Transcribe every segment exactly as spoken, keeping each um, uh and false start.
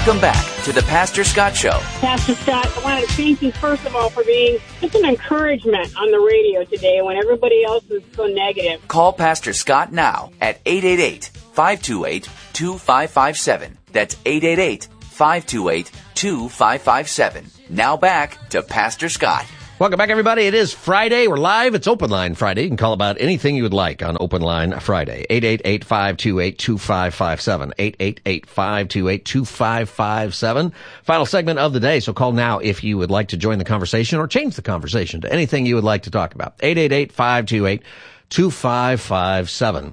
Welcome back to the Pastor Scott Show. Pastor Scott, I want to thank you, first of all, for being just an encouragement on the radio today when everybody else is so negative. Call Pastor Scott now at eight eight eight, five two eight, two five five seven. That's eight eight eight, five two eight, two five five seven. Now back to Pastor Scott. Welcome back, everybody. It is Friday. We're live. It's Open Line Friday. You can call about anything you would like on Open Line Friday. eight eight eight, five two eight, two five five seven. eight eight eight, five two eight, two five five seven. Final segment of the day, so call now if you would like to join the conversation or change the conversation to anything you would like to talk about. eight eight eight, five two eight, two five five seven.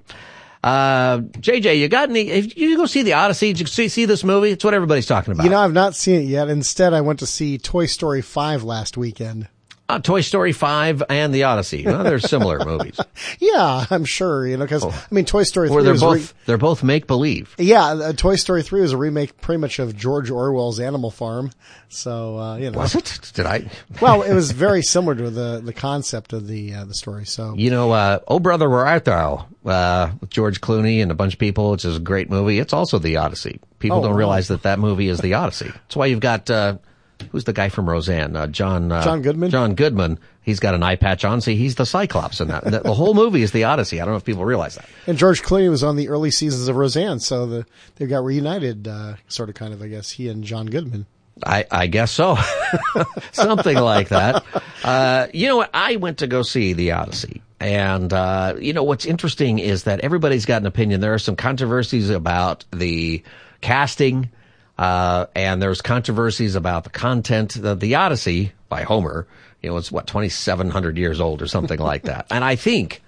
Uh, J J, you got any, if you go see The Odyssey, did you see, see this movie? It's what everybody's talking about. You know, I've not seen it yet. Instead, I went to see Toy Story five last weekend. Uh, Toy Story five and The Odyssey. Well, they're similar movies. Yeah, I'm sure, you know, because, oh. I mean, Toy Story Or three they're was both, re- they're both make-believe. Yeah, uh, Toy Story three was a remake pretty much of George Orwell's Animal Farm. So, uh, you know. Was it? Did I? Well, it was very similar to the, the concept of the, uh, the story, so. You know, uh, Oh Brother, Where Art Thou? Uh, with George Clooney and a bunch of people. It's a great movie. It's also The Odyssey. People Oh, don't wow. realize that that movie is The Odyssey. That's why you've got, uh, who's the guy from Roseanne? Uh, John, uh, John Goodman? John Goodman. He's got an eye patch on. See, he's the Cyclops in that. The, the whole movie is The Odyssey. I don't know if people realize that. And George Clooney was on the early seasons of Roseanne, so the, they got reunited, uh, sort of kind of, I guess, he and John Goodman. I, I guess so. Something like that. Uh, you know what? I went to go see The Odyssey. And, uh, you know, what's interesting is that everybody's got an opinion. There are some controversies about the casting, uh, and there's controversies about the content. The, the Odyssey by Homer, you know, it's what, twenty-seven hundred years old or something like that. And I think,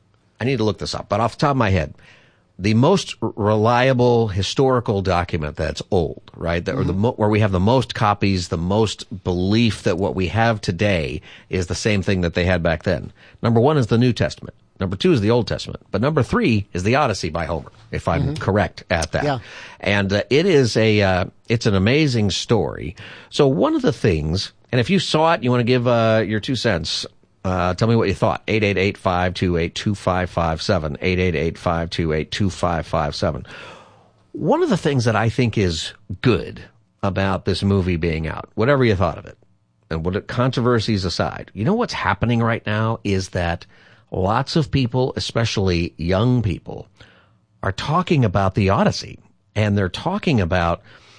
I need to look this up, but off the top of my head, the most reliable historical document that's old, right? That, or the mo- where we have the most copies, the most belief that what we have today is the same thing that they had back then. Number one is the New Testament. Number two is the Old Testament. But number three is the Odyssey by Homer, if I'm mm-hmm. correct at that. Yeah. And uh, it is a, uh, it's an amazing story. So one of the things, and if you saw it, you want to give uh, your two cents. Uh, tell me what you thought. eight eight eight, five two eight, two five five seven. eight eight eight, five two eight, two five five seven. One of the things that I think is good about this movie being out, whatever you thought of it, and what controversies aside, you know what's happening right now is that lots of people, especially young people, are talking about the Odyssey. And they're talking about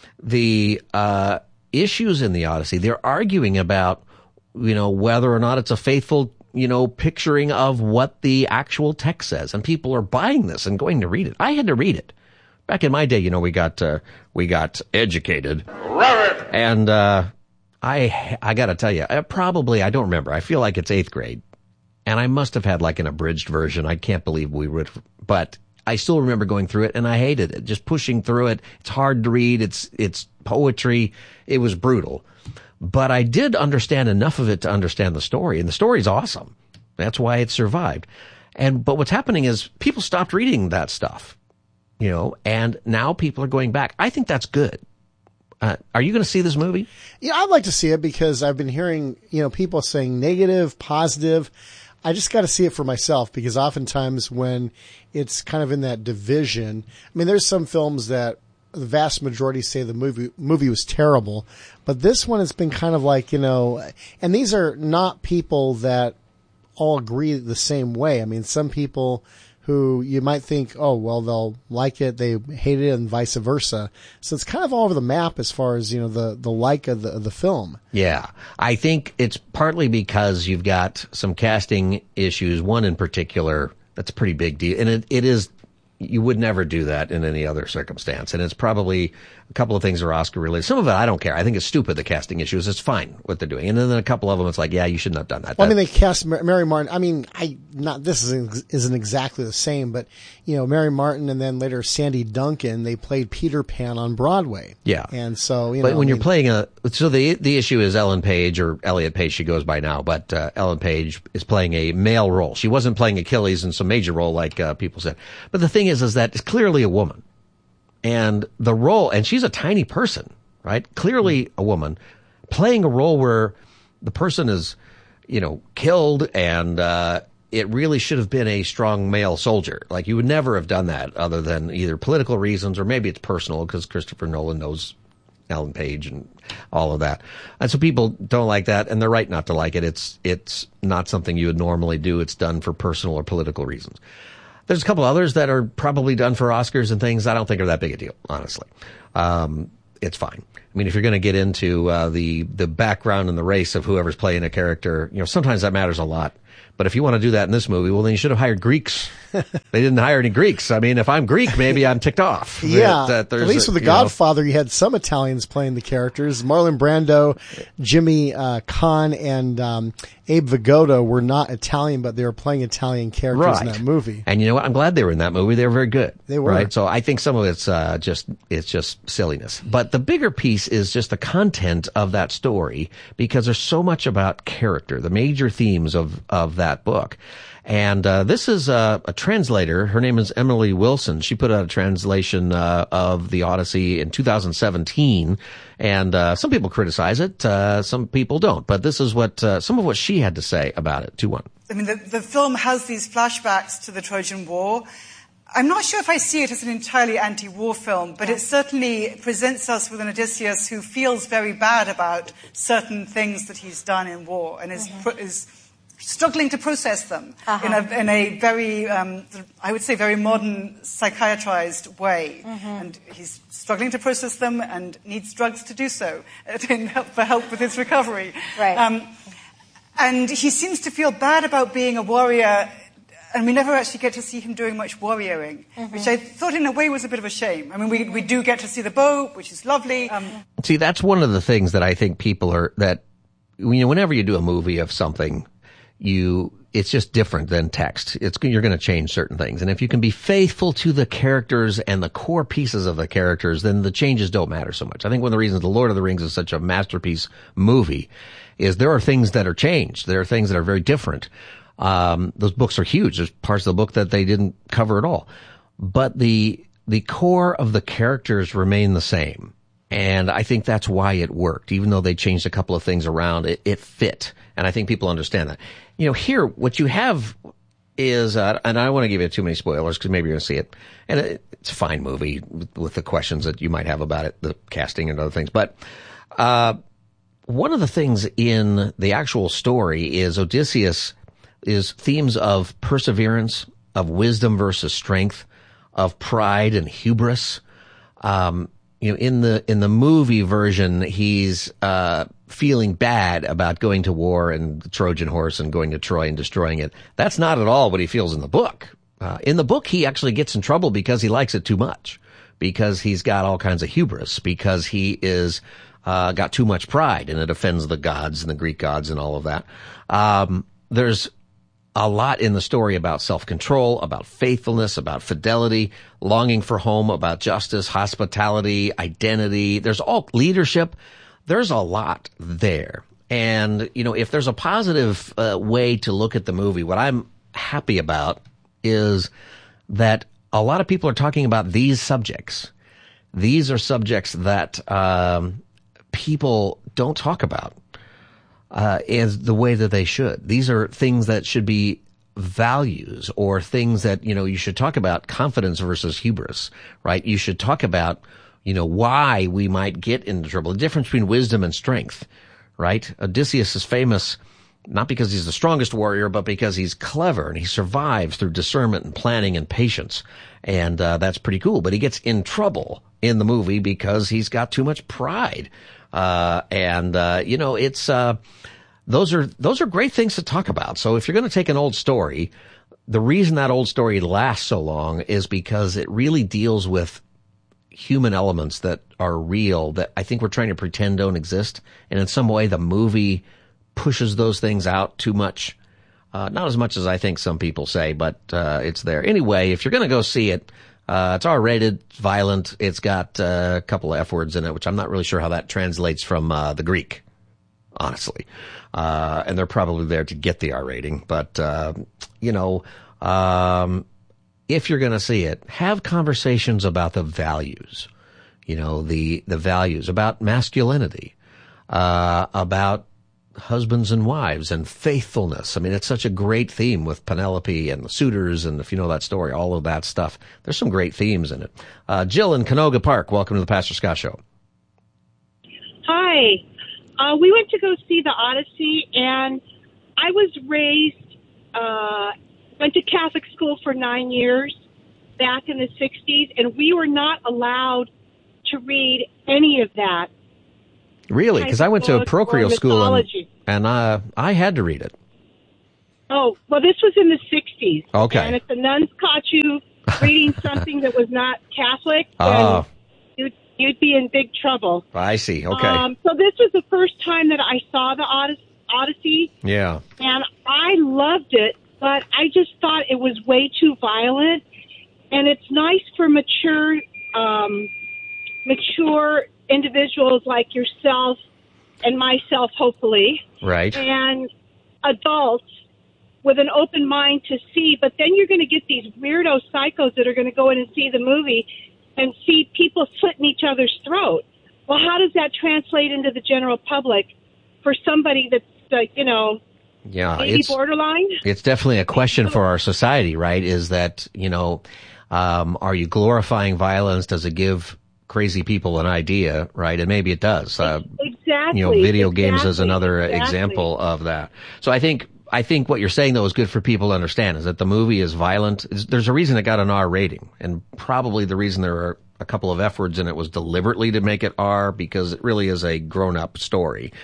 the uh issues in the Odyssey. They're arguing about, you know, whether or not it's a faithful, you know, picturing of what the actual text says. And people are buying this and going to read it. I had to read it. Back in my day, you know, we got, uh, we got educated. And, uh, I, I gotta tell you, I probably, I don't remember. I feel like it's eighth grade. And I must have had like an abridged version. I can't believe we would, but I still remember going through it and I hated it. Just pushing through it. It's hard to read. It's, it's poetry. It was brutal. But I did understand enough of it to understand the story, and the story's awesome. That's why it survived. And, but what's happening is people stopped reading that stuff, you know, and now people are going back. I think that's good. Uh, are you going to see this movie? Yeah, I'd like to see it because I've been hearing, you know, people saying negative, positive. I just got to see it for myself because oftentimes when it's kind of in that division, I mean, there's some films that the vast majority say the movie movie was terrible, but this one has been kind of like, you know, and these are not people that all agree the same way. I mean, some people who you might think, oh, well, they'll like it, they hate it, and vice versa. So it's kind of all over the map as far as, you know, the, the like of the, of the film. Yeah. I think it's partly because you've got some casting issues, one in particular that's a pretty big deal. And it, it is, you would never do that in any other circumstance. And it's probably a couple of things are Oscar related. Some of it I don't care. I think it's stupid, the casting issues. It's fine what they're doing. And then a couple of them, it's like, yeah, you shouldn't have done that. Well, that, I mean, they cast Mary Martin. I mean, I not this isn't, isn't exactly the same, but you know, Mary Martin and then later Sandy Duncan, they played Peter Pan on Broadway. Yeah. And so, you but know, when I you're mean, playing a, so the the issue is Ellen Page, or Elliot Page, she goes by now, but uh, Ellen Page is playing a male role. She wasn't playing Achilles in some major role like uh, people said. But the thing is, is that it's clearly a woman. And the role, and she's a tiny person, right? Clearly a woman playing a role where the person is, you know, killed, and uh it really should have been a strong male soldier. Like, you would never have done that other than either political reasons or maybe it's personal because Christopher Nolan knows Ellen Page and all of that. And so people don't like that, and they're right not to like it. It's it's not something you would normally do. It's done for personal or political reasons. There's a couple others that are probably done for Oscars and things I don't think are that big a deal, honestly. Um, it's fine. I mean, if you're going to get into uh, the the background and the race of whoever's playing a character, you know, sometimes that matters a lot. But if you want to do that in this movie, well, then you should have hired Greeks. They didn't hire any Greeks. I mean, if I'm Greek, maybe I'm ticked off. Yeah. That, that At least with The Godfather, know. you had some Italians playing the characters. Marlon Brando, Jimmy uh, Caan, and um, Abe Vigoda were not Italian, but they were playing Italian characters right. in that movie. And you know what? I'm glad they were in that movie. They were very good. They were. Right? So I think some of it's uh, just it's just silliness. But the bigger piece is just the content of that story, because there's so much about character, the major themes of, of that book. And uh, this is a, a translator. Her name is Emily Wilson. She put out a translation uh, of the Odyssey in two thousand seventeen, and uh, some people criticize it, uh, some people don't. But this is what uh, some of what she had to say about it. two one. I mean, the, the film has these flashbacks to the Trojan War. I'm not sure if I see it as an entirely anti-war film, but it certainly presents us with an Odysseus who feels very bad about certain things that he's done in war and is mm-hmm. is struggling to process them uh-huh. in a in a very, um, I would say, very modern psychiatrized way. Mm-hmm. And he's struggling to process them and needs drugs to do so for help with his recovery. Right. Um, and he seems to feel bad about being a warrior, and we never actually get to see him doing much warrioring, mm-hmm. which I thought in a way was a bit of a shame. I mean, we we do get to see the boat, which is lovely. Um, see, that's one of the things that I think people are, that, you know, whenever you do a movie of something, you, it's just different than text. It's, you're going to change certain things. And if you can be faithful to the characters and the core pieces of the characters, then the changes don't matter so much. I think one of the reasons The Lord of the Rings is such a masterpiece movie is there are things that are changed. There are things that are very different. Um, those books are huge. There's parts of the book that they didn't cover at all. But the, the core of the characters remain the same. And I think that's why it worked. Even though they changed a couple of things around, it, it fit. And I think people understand that. You know, here, what you have is, uh, and I don't want to give you too many spoilers because maybe you're going to see it. And it, it's a fine movie with, with the questions that you might have about it, the casting and other things. But, uh, one of the things in the actual story is Odysseus is themes of perseverance, of wisdom versus strength, of pride and hubris. Um, you know, in the, in the movie version, he's, uh, feeling bad about going to war and the Trojan horse and going to Troy and destroying it. That's not at all what he feels in the book. Uh, in the book, he actually gets in trouble because he likes it too much, because he's got all kinds of hubris, because he is, uh, got too much pride, and it offends the gods and the Greek gods and all of that. Um, there's a lot in the story about self-control, about faithfulness, about fidelity, longing for home, about justice, hospitality, identity. There's all leadership. There's a lot there. And, you know, if there's a positive uh, way to look at the movie, what I'm happy about is that a lot of people are talking about these subjects. These are subjects that um, people don't talk about uh, as the way that they should. These are things that should be values, or things that, you know, you should talk about confidence versus hubris, right? You should talk about, you know, why we might get into trouble, the difference between wisdom and strength, right? Odysseus is famous not because he's the strongest warrior, but because he's clever and he survives through discernment and planning and patience. And uh, that's pretty cool. But he gets in trouble in the movie because he's got too much pride. Uh, and, uh, you know, it's, uh, those are, those are great things to talk about. So if you're going to take an old story, the reason that old story lasts so long is because it really deals with human elements that are real, that I think we're trying to pretend don't exist. And in some way, the movie pushes those things out too much. Uh, not as much as I think some people say, but, uh, it's there. Anyway, if you're going to go see it, uh, it's R-rated, it's violent, it's got uh, a couple of F words in it, which I'm not really sure how that translates from, uh, the Greek, honestly. Uh, and they're probably there to get the R rating, but, uh, you know, um, if you're going to see it, have conversations about the values, you know, the, the values about masculinity, uh, about husbands and wives and faithfulness. I mean, it's such a great theme with Penelope and the suitors, and if you know that story, all of that stuff. There's some great themes in it. Uh, Jill in Canoga Park, welcome to the Pastor Scott Show. Hi. Uh, we went to go see the Odyssey, and I was raised, uh, went to Catholic school for nine years back in the sixties, and we were not allowed to read any of that. Really? Because I went to a parochial school, and, and uh, I had to read it. Oh, well, this was in the sixties. Okay. And if the nuns caught you reading something that was not Catholic, then Oh. you'd, you'd be in big trouble. I see. Okay. Um, so this was the first time that I saw the Odys- Odyssey, Yeah. and I loved it, but I just thought it was way too violent. And it's nice for mature, um, mature individuals like yourself and myself, hopefully, Right. and adults with an open mind to see. But then you're going to get these weirdo psychos that are going to go in and see the movie and see people slitting each other's throat. Well, how does that translate into the general public for somebody that's, like, you know, Yeah. maybe It's, borderline? it's definitely a question for our society, right? Is that, you know, um, are you glorifying violence? Does it give crazy people an idea, right? And maybe it does. Uh, Exactly. you know, video exactly, games is another exactly. example of that. So I think, I think what you're saying though is good for people to understand is that the movie is violent. There's a reason it got an R rating, and probably the reason there are a couple of F words in it was deliberately to make it R, because it really is a grown up story.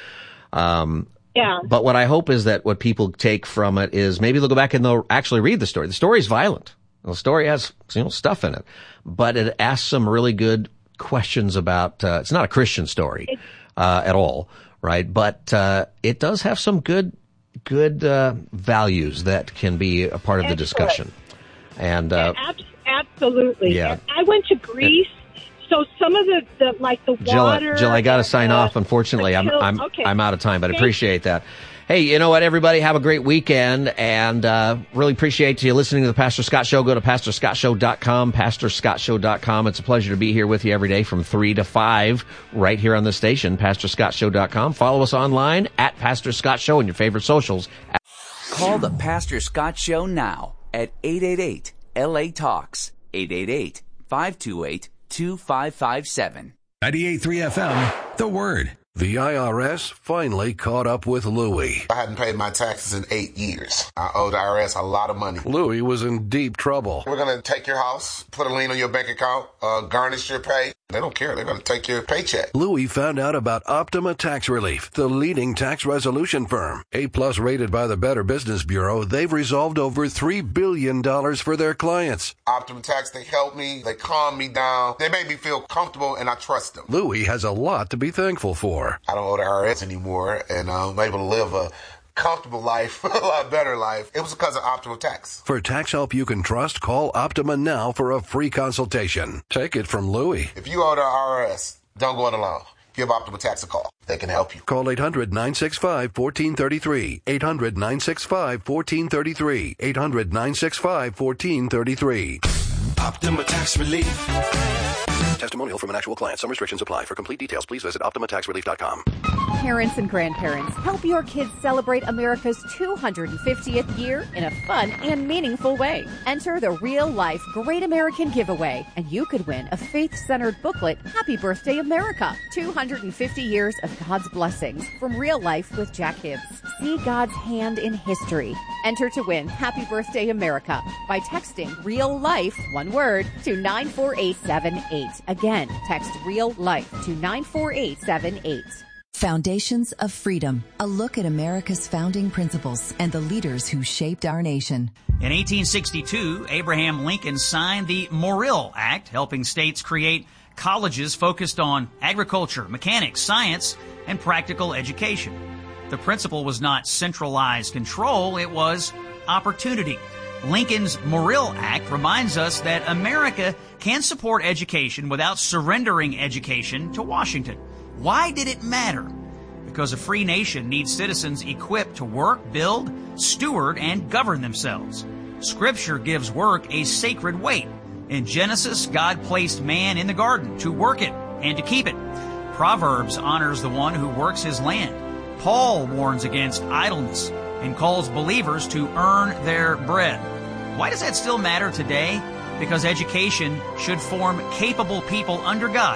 Um, Yeah. But what I hope is that what people take from it is maybe they'll go back and they'll actually read the story. The story's violent. The story has, you know, stuff in it, but it asks some really good questions about, uh, it's not a Christian story, uh, at all, right? But, uh, it does have some good, good, uh, values that can be a part of the Excellent. discussion. And, uh, Ab- absolutely. yeah. And I went to Greece, so some of the, the like the Jill, water. Jill, I got to and sign the- off. Unfortunately, the I'm chill- I'm okay. I'm out of time, but I Thank- appreciate that. Hey, you know what, everybody? Have a great weekend, and uh, really appreciate you listening to the Pastor Scott Show. Go to pastor scott show dot com, pastor scott show dot com. It's a pleasure to be here with you every day from three to five right here on the station, pastor scott show dot com. Follow us online at Pastor Scott Show and your favorite socials. Call the Pastor Scott Show now at eight eight eight L A Talks, eight eight eight, five two eight, two five five seven. ninety-eight point three F M, The Word. The I R S finally caught up with Louie. I hadn't paid my taxes in eight years. I owed the I R S a lot of money. Louie was in deep trouble. We're going to take your house, put a lien on your bank account, uh, garnish your pay. They don't care. They're going to take your paycheck. Louie found out about Optima Tax Relief, the leading tax resolution firm. A-plus rated by the Better Business Bureau, they've resolved over three billion dollars for their clients. Optima Tax, they help me. They calm me down. They make me feel comfortable, and I trust them. Louie has a lot to be thankful for. I don't owe the I R S anymore, and I'm able to live a comfortable life, a lot better life. It was because of Optima Tax. For tax help you can trust, call Optima now for a free consultation. Take it from Louie. If you owe the I R S, don't go it alone. Give Optima Tax a call. They can help you. Call eight hundred, nine six five, one four three three. eight hundred, nine six five, one four three three. eight hundred, nine six five, one four three three. Optima Tax Relief. Testimonial from an actual client. Some restrictions apply. For complete details, please visit optima tax relief dot com. Parents and grandparents, help your kids celebrate America's two hundred fiftieth year in a fun and meaningful way. Enter the Real Life Great American Giveaway, and you could win a faith-centered booklet, Happy Birthday America, two hundred fifty years of God's blessings from Real Life with Jack Hibbs. See God's hand in history. Enter to win Happy Birthday America by texting Real Life, one word, to nine four eight seven eight. Again, text Real Life to nine four eight seven eight. Foundations of Freedom, a look at America's founding principles and the leaders who shaped our nation. In eighteen sixty-two, Abraham Lincoln signed the Morrill Act, helping states create colleges focused on agriculture, mechanics, science, and practical education. The principle was not centralized control, it was opportunity. Lincoln's Morrill Act reminds us that America can support education without surrendering education to Washington. Why did it matter? Because a free nation needs citizens equipped to work, build, steward, and govern themselves. Scripture gives work a sacred weight. In Genesis, God placed man in the garden to work it and to keep it. Proverbs honors the one who works his land. Paul warns against idleness and calls believers to earn their bread. Why does that still matter today? Because education should form capable people under God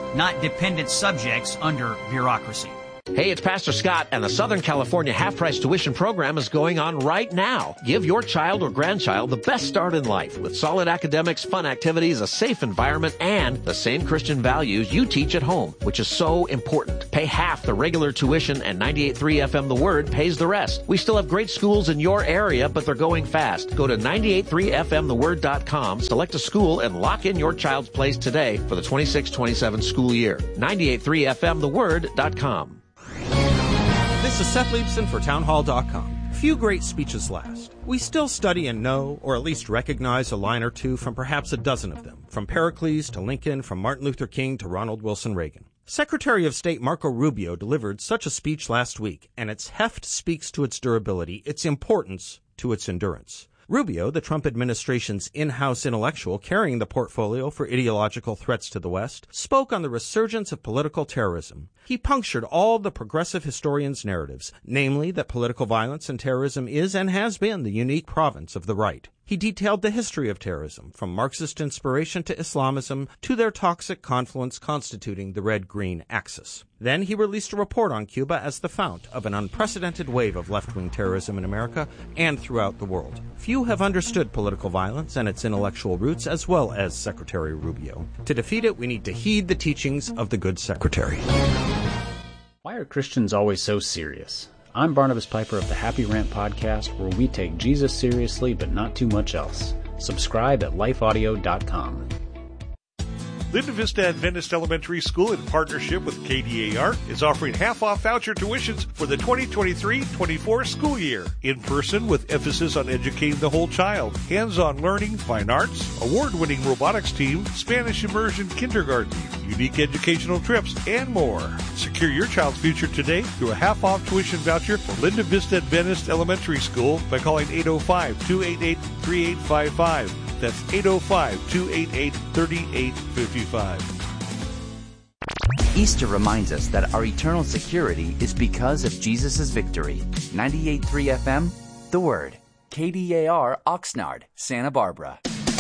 not dependent subjects under bureaucracy. Hey, it's Pastor Scott, and the Southern California half-price tuition program is going on right now. Give your child or grandchild the best start in life with solid academics, fun activities, a safe environment, and the same Christian values you teach at home, which is so important. Pay half the regular tuition, and ninety-eight point three F M The Word pays the rest. We still have great schools in your area, but they're going fast. Go to ninety-eight point three F M the word dot com, select a school, and lock in your child's place today for the twenty-six twenty-seven school year. ninety-eight point three F M the word dot com. This is Seth Leibson for townhall dot com. Few great speeches last. We still study and know, or at least recognize a line or two from perhaps a dozen of them, from Pericles to Lincoln, from Martin Luther King to Ronald Wilson Reagan. Secretary of State Marco Rubio delivered such a speech last week, and its heft speaks to its durability, its importance to its endurance. Rubio, the Trump administration's in-house intellectual carrying the portfolio for ideological threats to the West, spoke on the resurgence of political terrorism. He punctured all the progressive historians' narratives, namely that political violence and terrorism is and has been the unique province of the right. He detailed the history of terrorism, from Marxist inspiration to Islamism to their toxic confluence constituting the red-green axis. Then he released a report on Cuba as the fount of an unprecedented wave of left-wing terrorism in America and throughout the world. Few have understood political violence and its intellectual roots as well as Secretary Rubio. To defeat it, we need to heed the teachings of the good secretary. Why are Christians always so serious? I'm Barnabas Piper of the Happy Rant podcast, where we take Jesus seriously but not too much else. Subscribe at life audio dot com. Linda Vista Adventist Elementary School, in partnership with K D A R, is offering half-off voucher tuitions for the twenty twenty-three twenty-four school year. In person with emphasis on educating the whole child, hands-on learning, fine arts, award-winning robotics team, Spanish immersion kindergarten, unique educational trips, and more. Secure your child's future today through a half-off tuition voucher for Linda Vista Adventist Elementary School by calling eight oh five, two eight eight, three eight five five. That's eight oh five, two eight eight, three eight five five. Easter reminds us that our eternal security is because of Jesus' victory. ninety-eight point three F M, The Word. K D A R, Oxnard, Santa Barbara.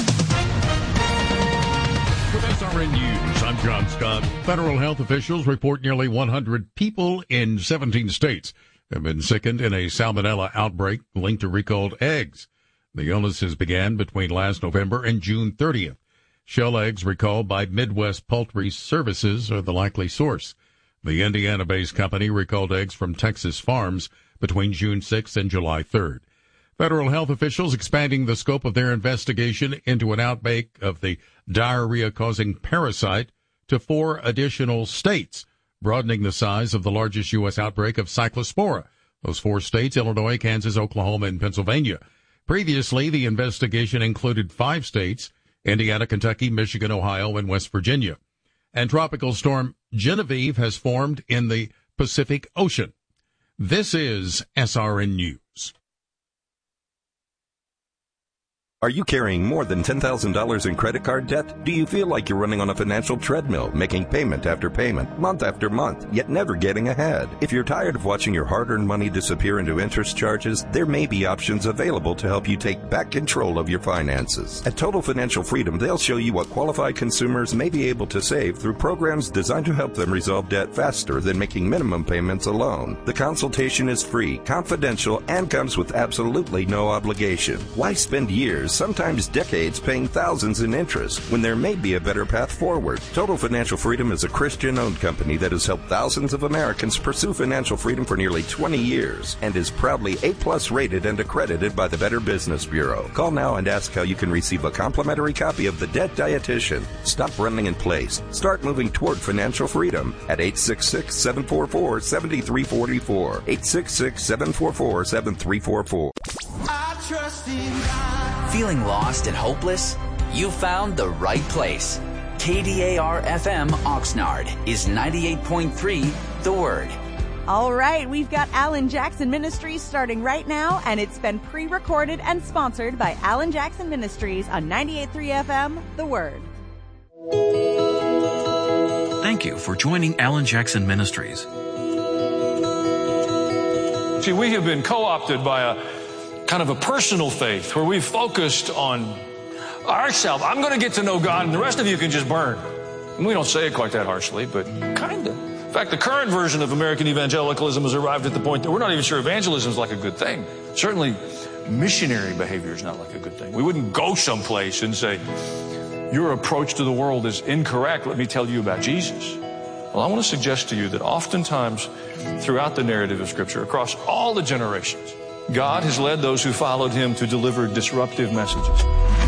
With S R N News, I'm John Scott. Federal health officials report nearly one hundred people in seventeen states have been sickened in a salmonella outbreak linked to recalled eggs. The illnesses began between last November and June thirtieth. Shell eggs recalled by Midwest Poultry Services are the likely source. The Indiana-based company recalled eggs from Texas farms between June sixth and July third. Federal health officials expanding the scope of their investigation into an outbreak of the diarrhea-causing parasite to four additional states, broadening the size of the largest U S outbreak of Cyclospora. Those four states, Illinois, Kansas, Oklahoma, and Pennsylvania. Previously, the investigation included five states, Indiana, Kentucky, Michigan, Ohio, and West Virginia. And tropical storm Genevieve has formed in the Pacific Ocean. This is S R N News. Are you carrying more than ten thousand dollars in credit card debt? Do you feel like you're running on a financial treadmill, making payment after payment, month after month, yet never getting ahead? If you're tired of watching your hard-earned money disappear into interest charges, there may be options available to help you take back control of your finances. At Total Financial Freedom, they'll show you what qualified consumers may be able to save through programs designed to help them resolve debt faster than making minimum payments alone. The consultation is free, confidential, and comes with absolutely no obligation. Why spend years, sometimes decades, paying thousands in interest when there may be a better path forward? Total Financial Freedom is a Christian-owned company that has helped thousands of Americans pursue financial freedom for nearly twenty years and is proudly A plus rated and accredited by the Better Business Bureau. Call now and ask how you can receive a complimentary copy of The Debt Dietitian. Stop running in place. Start moving toward financial freedom at eight six six, seven four four, seven three four four. eight six six, seven four four, seven three four four. I trust in God. Feeling lost and hopeless? You found the right place. K D A R F M Oxnard is ninety-eight point three The Word. All right, we've got Alan Jackson Ministries starting right now, and it's been pre-recorded and sponsored by Alan Jackson Ministries on ninety-eight point three F M The Word. Thank you for joining Alan Jackson Ministries. See, we have been co-opted by a kind of a personal faith where we've focused on ourselves. I'm going to get to know God, and the rest of you can just burn. And we don't say it quite that harshly, but kind of. In fact, the current version of American evangelicalism has arrived at the point that we're not even sure evangelism is like a good thing. Certainly, missionary behavior is not like a good thing. We wouldn't go someplace and say, your approach to the world is incorrect. Let me tell you about Jesus. Well, I want to suggest to you that oftentimes throughout the narrative of Scripture, across all the generations, God has led those who followed him to deliver disruptive messages.